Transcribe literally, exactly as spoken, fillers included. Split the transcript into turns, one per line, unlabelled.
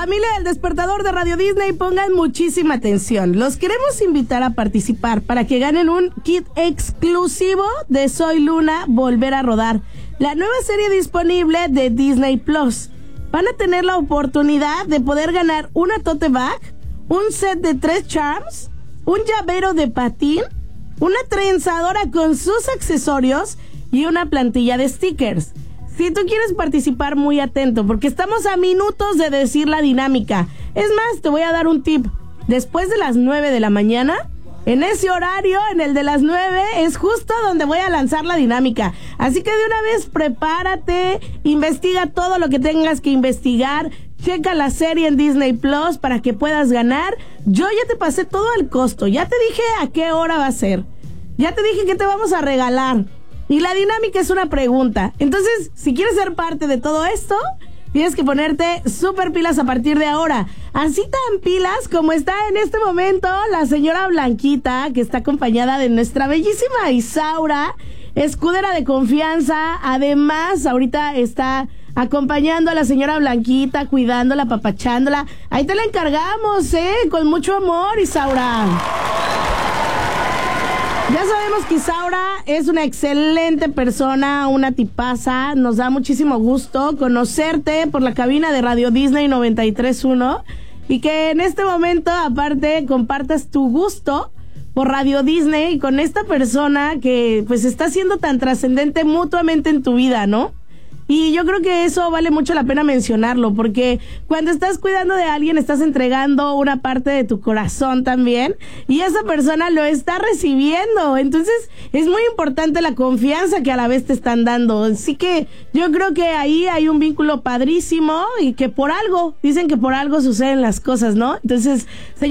Familia del Despertador de Radio Disney, pongan muchísima atención. Los queremos invitar a participar para que ganen un kit exclusivo de Soy Luna, Volver a Rodar, la nueva serie disponible de Disney Plus. Van a tener la oportunidad de poder ganar una tote bag, un set de tres charms, un llavero de patín, una trenzadora con sus accesorios y una plantilla de stickers. Si tú quieres participar, muy atento, porque estamos a minutos de decir la dinámica. Es más, te voy a dar un tip. Después de las nueve de la mañana, en ese horario, en el de las nueve, es justo donde voy a lanzar la dinámica. Así que de una vez prepárate, investiga todo lo que tengas que investigar, checa la serie en Disney Plus para que puedas ganar. Yo ya te pasé todo el costo, ya te dije a qué hora va a ser, ya te dije qué te vamos a regalar. Y la dinámica es una pregunta. Entonces, si quieres ser parte de todo esto, tienes que ponerte súper pilas a partir de ahora. Así tan pilas como está en este momento la señora Blanquita, que está acompañada de nuestra bellísima Isaura, escudera de confianza. Además, ahorita está acompañando a la señora Blanquita, cuidándola, apapachándola. Ahí te la encargamos, ¿eh? Con mucho amor, Isaura. Ya sabemos que Isaura es una excelente persona, una tipaza. Nos da muchísimo gusto conocerte por la cabina de Radio Disney noventa y tres punto uno y que en este momento, aparte, compartas tu gusto por Radio Disney con esta persona que pues está siendo tan trascendente mutuamente en tu vida, ¿no? Y yo creo que eso vale mucho la pena mencionarlo, porque cuando estás cuidando de alguien, estás entregando una parte de tu corazón también, y esa persona lo está recibiendo. Entonces, es muy importante la confianza que a la vez te están dando. Así que yo creo que ahí hay un vínculo padrísimo, y que por algo, dicen que por algo suceden las cosas, ¿no? Entonces,